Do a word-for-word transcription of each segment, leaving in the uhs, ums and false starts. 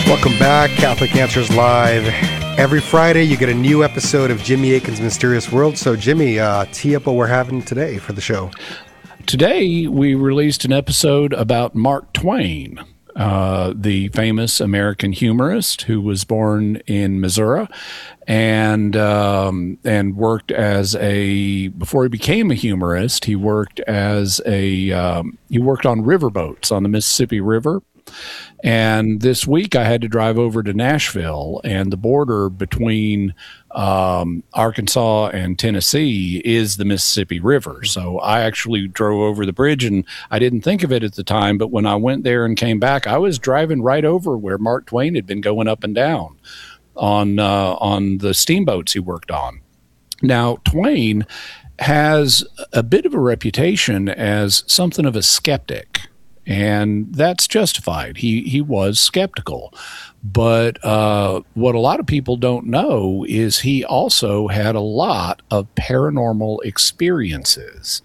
Welcome back, Catholic Answers Live. Every Friday, you get a new episode of Jimmy Akin's Mysterious World. So, Jimmy, uh, tee up what we're having today for the show. Today, we released an episode about Mark Twain, uh, the famous American humorist who was born in Missouri and um, and worked as a, before he became a humorist, he worked as a, um, he worked on riverboats on the Mississippi River. And this week I had to drive over to Nashville, and the border between um, Arkansas and Tennessee is the Mississippi River. So I actually drove over the bridge, and I didn't think of it at the time. But when I went there and came back, I was driving right over where Mark Twain had been going up and down on uh, on the steamboats he worked on. Now, Twain has a bit of a reputation as something of a skeptic. And that's justified. He he was skeptical. But uh, what a lot of people don't know is he also had a lot of paranormal experiences.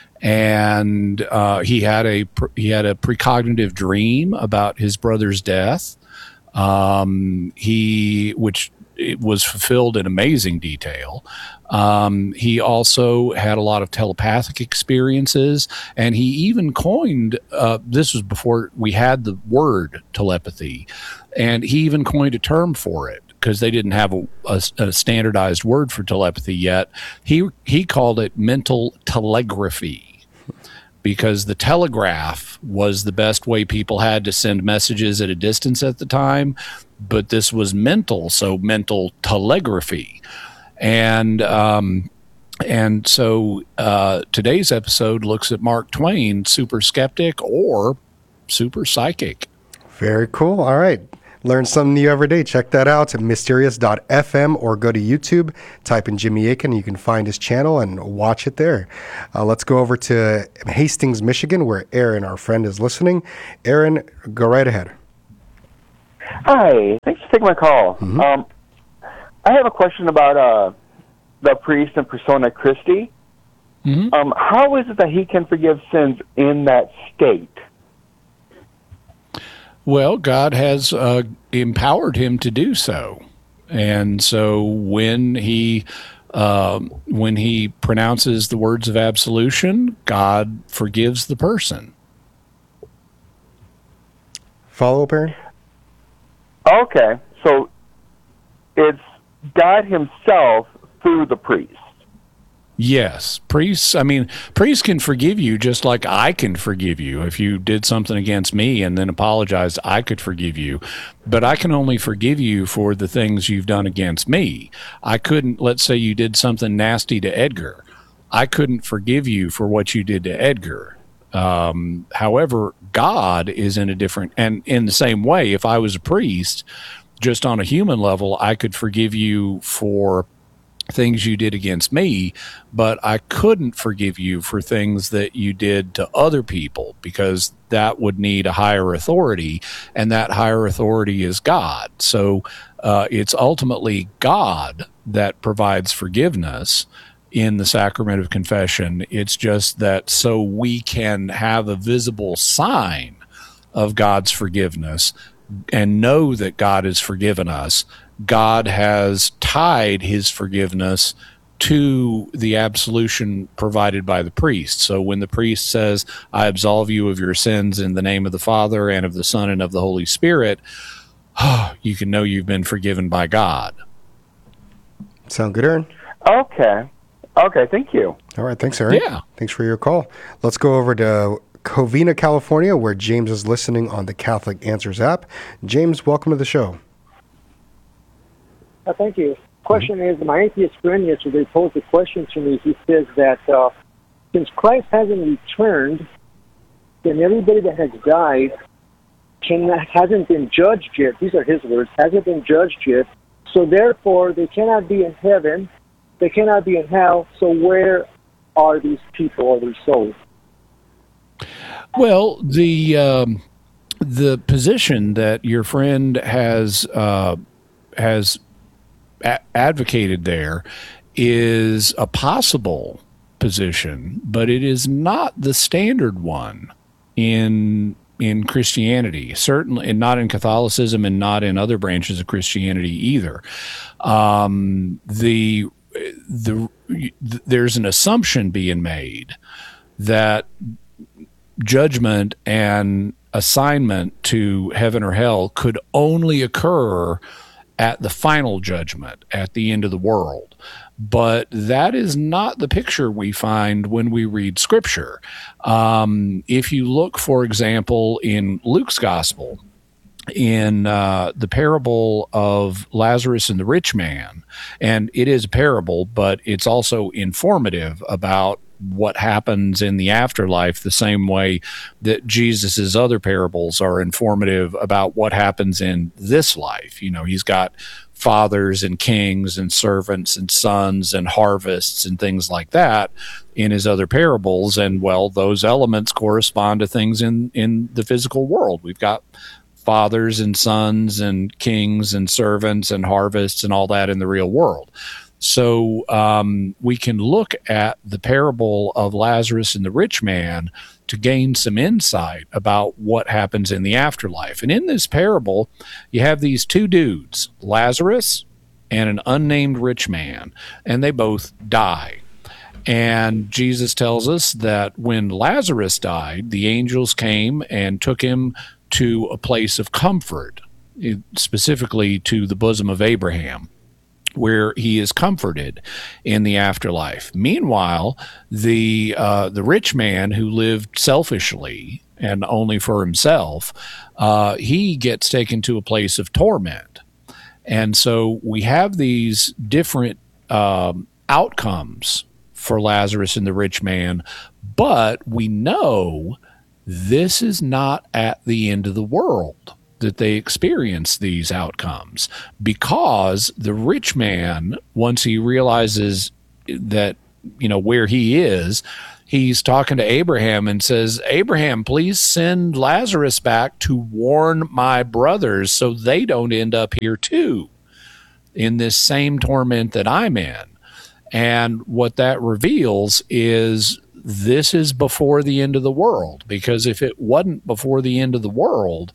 And uh, he had a he had a precognitive dream about his brother's death. Um, he which it was fulfilled in amazing detail. Um, he also had a lot of telepathic experiences, and he even coined, uh, this was before we had the word telepathy, and he even coined a term for it because they didn't have a, a, a standardized word for telepathy yet. He, he called it mental telegraphy, because the telegraph was the best way people had to send messages at a distance at the time, but this was mental, so mental telegraphy. And um, and so uh, today's episode looks at Mark Twain, super skeptic or super psychic. Very cool. All right. Learn something new every day. Check that out at mysterious dot f m or go to YouTube, type in Jimmy Akin, and you can find his channel and watch it there. Uh, let's go over to Hastings, Michigan, where Aaron, our friend, is listening. Aaron, go right ahead. Hi. Thanks for taking my call. Mm-hmm. Um, I have a question about uh, the priest and persona Christi. Mm-hmm. Um, how is it that he can forgive sins in that state? Well, God has uh, empowered him to do so. And so when he um, when he pronounces the words of absolution, God forgives the person. Follow up, Aaron? Okay. So it's God himself through the priest. Yes. Priests, I mean, priests can forgive you just like I can forgive you. If you did something against me and then apologized, I could forgive you. But I can only forgive you for the things you've done against me. I couldn't, let's say you did something nasty to Edgar. I couldn't forgive you for what you did to Edgar. Um, however, God is in a different, and in the same way, if I was a priest, just on a human level, I could forgive you for things you did against me, but I couldn't forgive you for things that you did to other people, because that would need a higher authority, and that higher authority is God. So uh, it's ultimately God that provides forgiveness in the sacrament of confession. It's just that so we can have a visible sign of God's forgiveness and know that God has forgiven us, God has tied his forgiveness to the absolution provided by the priest. So when the priest says, I absolve you of your sins in the name of the Father and of the Son and of the Holy Spirit, you can know you've been forgiven by God. Sound good, Aaron? Okay. Okay, thank you. All right, thanks, Aaron. Yeah. Thanks for your call. Let's go over to Covina, California, where James is listening on the Catholic Answers app. James, welcome to the show. Uh, thank you. Question mm-hmm. is, my atheist friend yesterday posed a question to me. He says that uh, since Christ hasn't returned, then everybody that has died can, hasn't been judged yet. These are his words. Hasn't been judged yet. So therefore, they cannot be in heaven. They cannot be in hell. So where are these people or their souls? Well, the um, the position that your friend has uh, has a- advocated there is a possible position, but it is not the standard one in in Christianity, certainly, and not in Catholicism, and not in other branches of Christianity either. Um, the the there's an assumption being made that judgment and assignment to heaven or hell could only occur at the final judgment, at the end of the world. But that is not the picture we find when we read Scripture. Um, if you look, for example, in Luke's Gospel, in uh, the parable of Lazarus and the rich man, and it is a parable, but it's also informative about what happens in the afterlife, the same way that Jesus's other parables are informative about what happens in this life. You know, he's got fathers and kings and servants and sons and harvests and things like that in his other parables. And, well, those elements correspond to things in, in the physical world. We've got fathers and sons and kings and servants and harvests and all that in the real world. So um, we can look at the parable of Lazarus and the rich man to gain some insight about what happens in the afterlife. And in this parable, you have these two dudes, Lazarus and an unnamed rich man, and they both die. And Jesus tells us that when Lazarus died, the angels came and took him to a place of comfort, specifically to the bosom of Abraham, where he is comforted in the afterlife. Meanwhile, the uh, the rich man who lived selfishly and only for himself, uh, he gets taken to a place of torment. And so we have these different um, outcomes for Lazarus and the rich man, but we know this is not at the end of the world that they experience these outcomes, because the rich man, once he realizes that, you know, where he is, he's talking to Abraham and says, Abraham, please send Lazarus back to warn my brothers so they don't end up here too in this same torment that I'm in. And what that reveals is this is before the end of the world, because if it wasn't before the end of the world,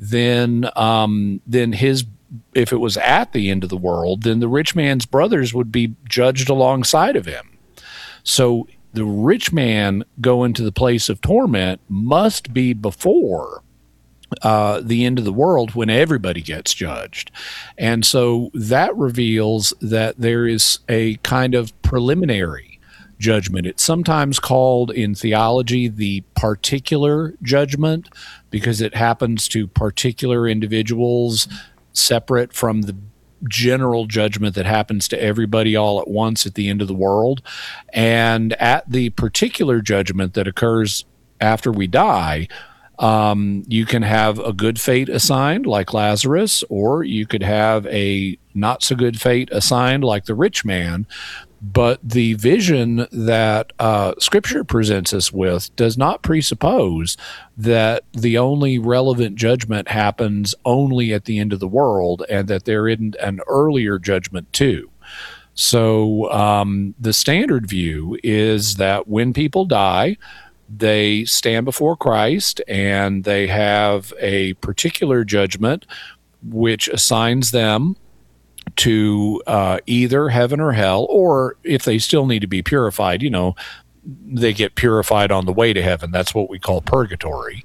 then um, then his if it was at the end of the world, then the rich man's brothers would be judged alongside of him. So the rich man going to the place of torment must be before uh, the end of the world, when everybody gets judged. And so that reveals that there is a kind of preliminary judgment. It's sometimes called in theology the particular judgment, because it happens to particular individuals separate from the general judgment that happens to everybody all at once at the end of the world. And at the particular judgment that occurs after we die, um, you can have a good fate assigned like Lazarus, or you could have a not so good fate assigned like the rich man. But the vision that uh, Scripture presents us with does not presuppose that the only relevant judgment happens only at the end of the world, and that there isn't an earlier judgment too. So um, the standard view is that when people die, they stand before Christ and they have a particular judgment which assigns them to uh, either heaven or hell, or if they still need to be purified, you know, they get purified on the way to heaven. That's what we call purgatory.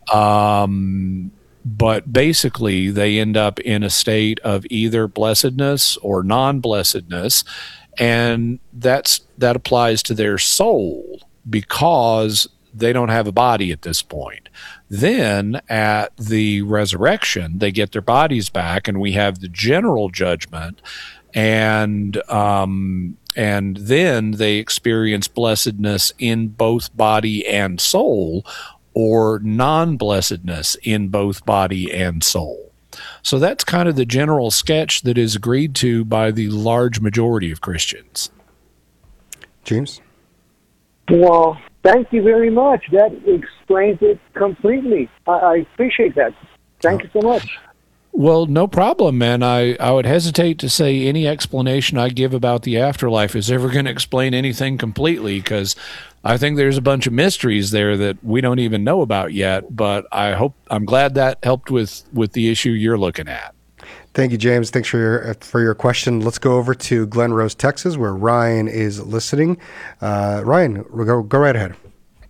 Um, but basically, they end up in a state of either blessedness or non-blessedness, and that's that applies to their soul, because they don't have a body at this point. Then at the resurrection, they get their bodies back, and we have the general judgment, and um, and then they experience blessedness in both body and soul, or non-blessedness in both body and soul. So that's kind of the general sketch that is agreed to by the large majority of Christians. James? Well, thank you very much. That explains it completely. I, I appreciate that. Thank oh. you so much. Well, no problem, man. I, I would hesitate to say any explanation I give about the afterlife is ever going to explain anything completely, because I think there's a bunch of mysteries there that we don't even know about yet. But I hope I'm glad that helped with, with the issue you're looking at. Thank you, James. Thanks for your for your question. Let's go over to Glen Rose, Texas, where Ryan is listening. Uh, Ryan, go, go right ahead.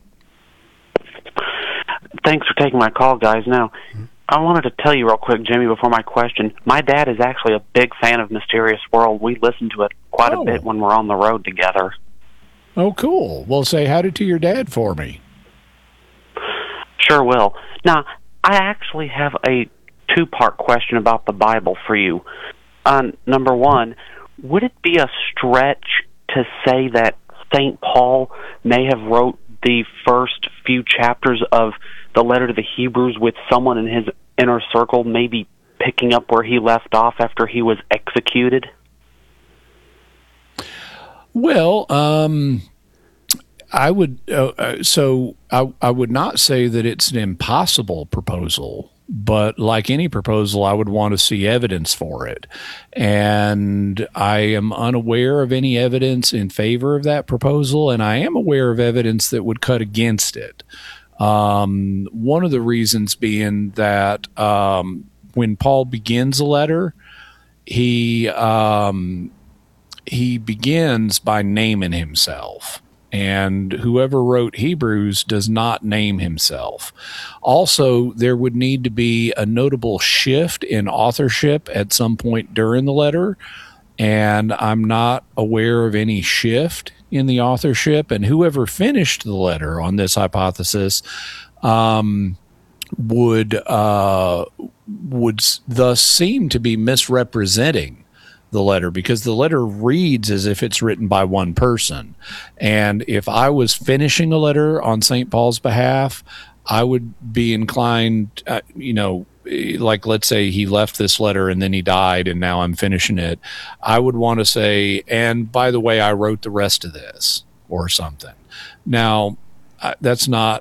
Thanks for taking my call, guys. Now, mm-hmm. I wanted to tell you real quick, Jimmy, before my question. My dad is actually a big fan of Mysterious World. We listen to it quite oh. a bit when we're on the road together. Oh, cool. Well, say howdy to your dad for me. Sure will. Now, I actually have a two-part question about the Bible for you. Uh, number one, would it be a stretch to say that Saint Paul may have wrote the first few chapters of the letter to the Hebrews with someone in his inner circle maybe picking up where he left off after he was executed? Well, um, I would, uh, so I, I would not say that it's an impossible proposal, but like any proposal, I would want to see evidence for it. And I am unaware of any evidence in favor of that proposal, and I am aware of evidence that would cut against it. Um, one of the reasons being that um, when Paul begins a letter, he um, he begins by naming himself. And whoever wrote Hebrews does not name himself. Also, there would need to be a notable shift in authorship at some point during the letter, and I'm not aware of any shift in the authorship. And whoever finished the letter on this hypothesis um, would uh, would thus seem to be misrepresenting the letter, because the letter reads as if it's written by one person. And if I was finishing a letter on Saint Paul's behalf, I would be inclined, uh, you know, like let's say he left this letter and then he died and now I'm finishing it. I would want to say, and by the way, I wrote the rest of this or something. Now, uh, that's not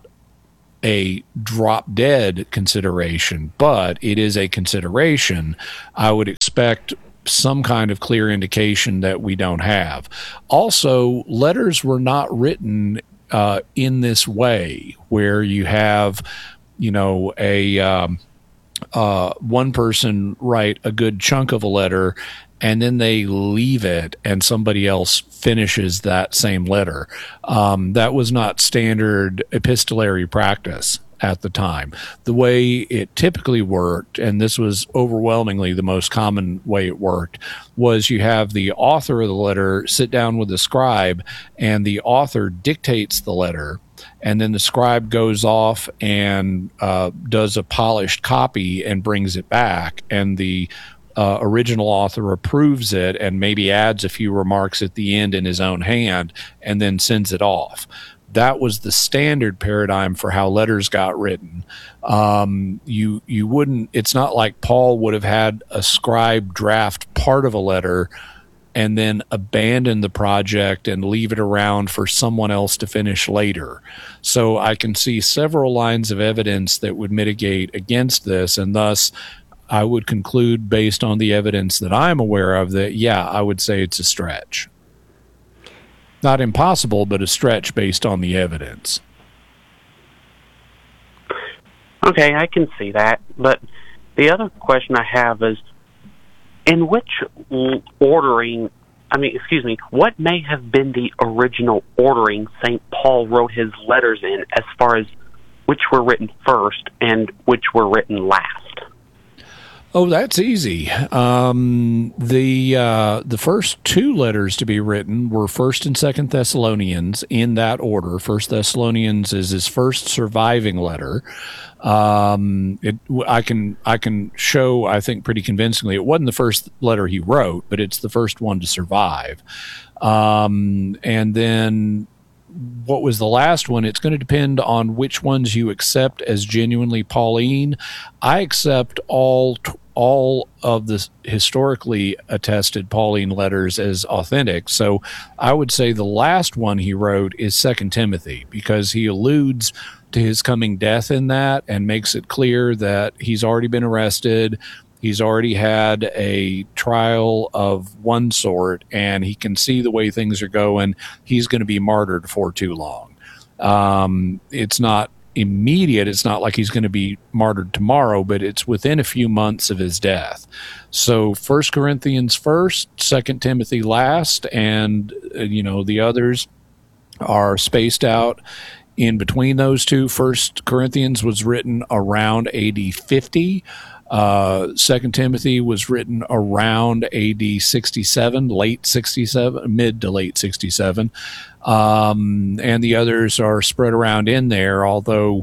a drop dead consideration, but it is a consideration. I would expect some kind of clear indication that we don't have. Also, letters were not written uh, in this way where you have, you know, a um, uh, one person write a good chunk of a letter and then they leave it and somebody else finishes that same letter. Um, that was not standard epistolary practice at the time. The way it typically worked, and this was overwhelmingly the most common way it worked, was you have the author of the letter sit down with the scribe, and the author dictates the letter, and then the scribe goes off and uh, does a polished copy and brings it back, and the uh, original author approves it and maybe adds a few remarks at the end in his own hand, and then sends it off. That was the standard paradigm for how letters got written. Um, you you wouldn't. It's not like Paul would have had a scribe draft part of a letter and then abandon the project and leave it around for someone else to finish later. So I can see several lines of evidence that would mitigate against this, and thus I would conclude, based on the evidence that I'm aware of, that yeah, I would say it's a stretch. Not impossible, but a stretch based on the evidence. Okay, I can see that. But the other question I have is, in which ordering, I mean, excuse me, what may have been the original ordering Saint Paul wrote his letters in, as far as which were written first and which were written last? Oh, that's easy. Um, the uh, the first two letters to be written were First and Second Thessalonians in that order. First Thessalonians is his first surviving letter. Um, it, I can I can show, I think, pretty convincingly it wasn't the first letter he wrote, but it's the first one to survive. Um, and then what was the last one? It's going to depend on which ones you accept as genuinely Pauline. I accept all all of the historically attested Pauline letters as authentic. So I would say the last one he wrote is Second Timothy, because he alludes to his coming death in that and makes it clear that he's already been arrested He's already had a trial of one sort, and he can see the way things are going. He's going to be martyred before too long. Um, it's not immediate. It's not like he's going to be martyred tomorrow, but it's within a few months of his death. So First Corinthians first, Second Timothy last, and uh, you know the others are spaced out in between those two. First Corinthians was written around A D fifty. Uh, Second Timothy was written around A D sixty-seven, late sixty-seven, mid to late sixty-seven. Um, and the others are spread around in there, although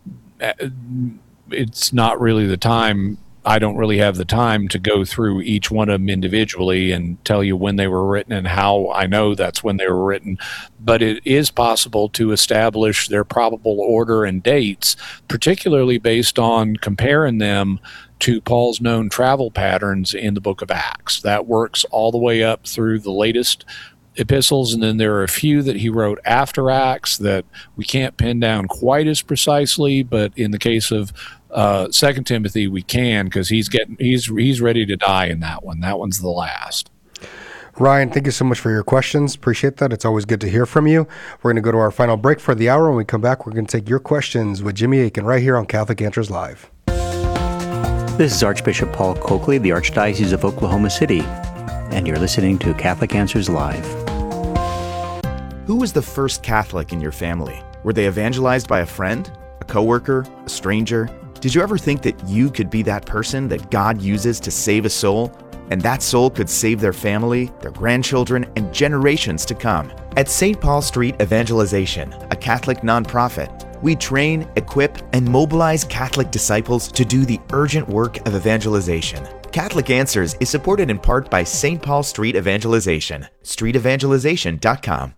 it's not really the time. I don't really have the time to go through each one of them individually and tell you when they were written and how I know that's when they were written. But it is possible to establish their probable order and dates, particularly based on comparing them to Paul's known travel patterns in the book of Acts. That works all the way up through the latest epistles, and then there are a few that he wrote after Acts that we can't pin down quite as precisely, but in the case of uh, Second Timothy, we can, because he's getting he's he's ready to die in that one. That one's the last. Ryan, thank you so much for your questions. Appreciate that. It's always good to hear from you. We're going to go to our final break for the hour. When we come back, we're going to take your questions with Jimmy Akin right here on Catholic Answers Live. This is Archbishop Paul Coakley, the Archdiocese of Oklahoma City, and you're listening to Catholic Answers Live. Who was the first Catholic in your family? Were they evangelized by a friend, a coworker, a stranger? Did you ever think that you could be that person that God uses to save a soul, and that soul could save their family, their grandchildren, and generations to come? At Saint Paul Street Evangelization, a Catholic nonprofit, we train, equip, and mobilize Catholic disciples to do the urgent work of evangelization. Catholic Answers is supported in part by Saint Paul Street Evangelization, street evangelization dot com.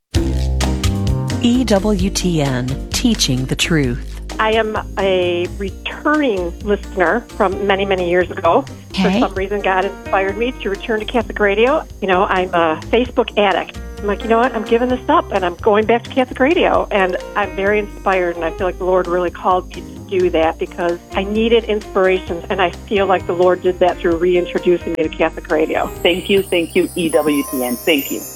E W T N, Teaching the Truth. I am a returning listener from many, many years ago. Okay. For some reason, God inspired me to return to Catholic Radio. You know, I'm a Facebook addict. I'm like, you know what, I'm giving this up, and I'm going back to Catholic Radio. And I'm very inspired, and I feel like the Lord really called me to do that because I needed inspiration, and I feel like the Lord did that through reintroducing me to Catholic Radio. Thank you, thank you, E W T N. Thank you.